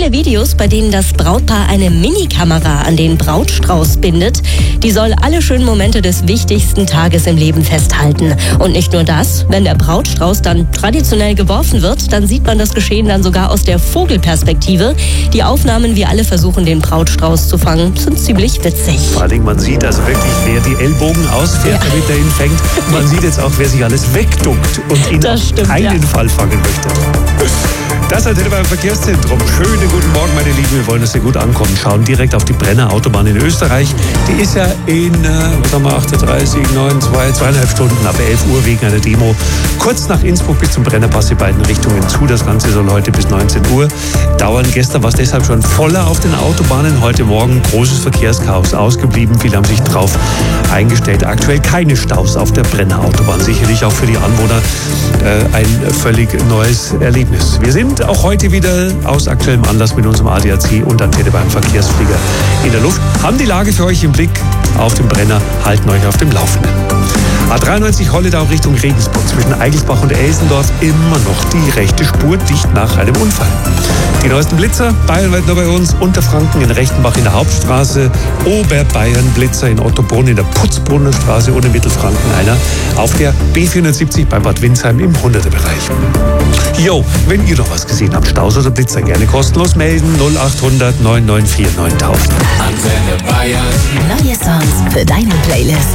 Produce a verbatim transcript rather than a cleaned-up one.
viele Videos, bei denen das Brautpaar eine Minikamera an den Brautstrauß bindet. Die soll alle schönen Momente des wichtigsten Tages im Leben festhalten. Und nicht nur das, wenn der Brautstrauß dann traditionell geworfen wird, dann sieht man das Geschehen dann sogar aus der Vogelperspektive. Die Aufnahmen, wie alle versuchen, den Brautstrauß zu fangen, sind ziemlich witzig. Vor allem, man sieht also wirklich, wer die Ellbogen ausfährt, ja. damit er ihn fängt. Man sieht jetzt auch, wer sich alles wegduckt und ihn Das auf stimmt, keinen ja. Fall fangen möchte. Das hat beim Verkehrszentrum. Schönen guten Morgen, meine Lieben. Wir wollen, dass ihr gut ankommen. Schauen direkt auf die Brenner Autobahn in Österreich. Die ist ja in, äh, was haben wir, acht Uhr dreißig, neun, zwei, zweieinhalb Stunden ab elf Uhr wegen einer Demo. Kurz nach Innsbruck bis zum Brennerpass in beiden Richtungen zu. Das Ganze soll heute bis neunzehn Uhr dauern. Gestern war es deshalb schon voller auf den Autobahnen. Heute Morgen großes Verkehrschaos ausgeblieben. Viele haben sich drauf eingestellt. Aktuell keine Staus auf der Brenner Autobahn. Sicherlich auch für die Anwohner äh, ein völlig neues Erlebnis. Wir sind auch heute wieder aus aktuellem Anlass mit unserem A D A C und Antenne beim Verkehrsflieger in der Luft. Haben die Lage für euch im Blick auf dem Brenner, halten euch auf dem Laufenden. A dreiundneunzig Holledau Richtung Regensburg zwischen Eigelsbach und Elsendorf immer noch die rechte Spur dicht nach einem Unfall. Die neuesten Blitzer, bayernweit nur bei uns, Unterfranken in Rechtenbach in der Hauptstraße, Oberbayern Blitzer in Ottobrunn in der Putzbrunner Straße und in Mittelfranken einer auf der B vierhundertsiebzig bei Bad Windsheim im hunderter-Bereich. Jo, wenn ihr noch was gesehen habt, Staus oder Blitzer, gerne kostenlos melden. null achthundert neun neun vier neuntausend. Antenne Bayern. Neue Songs für deine Playlist.